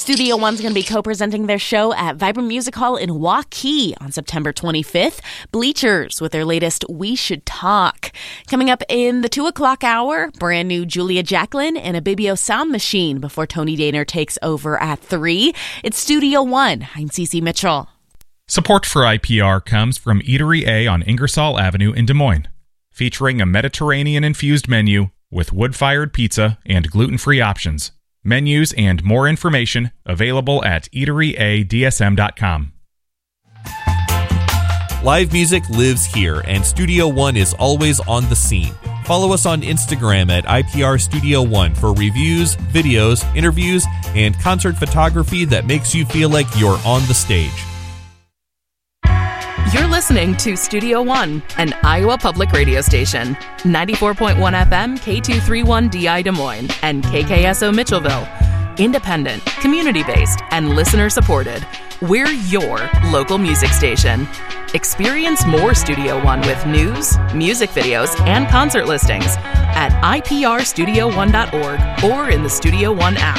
Studio One's going to be co-presenting their show at Vibrant Music Hall in Waukee on September 25th. Bleachers with their latest We Should Talk. Coming up in the 2 o'clock hour, brand new Julia Jacqueline and a Bibio Sound Machine before Tony Daner takes over at 3. It's Studio One. I'm Cece Mitchell. Support for IPR comes from Eatery A on Ingersoll Avenue in Des Moines, featuring a Mediterranean-infused menu with wood-fired pizza and gluten-free options. Menus and more information available at eateryadsm.com. Live music lives here, and Studio One is always on the scene. Follow us on Instagram at IPR Studio One for reviews, videos, interviews, and concert photography that makes you feel like you're on the stage. You're listening to Studio One, an Iowa public radio station. 94.1 FM, K231DI Des Moines, and KKSO Mitchellville. Independent, community-based, and listener-supported. We're your local music station. Experience more Studio One with news, music videos, and concert listings at iprstudio1.org or in the Studio One app.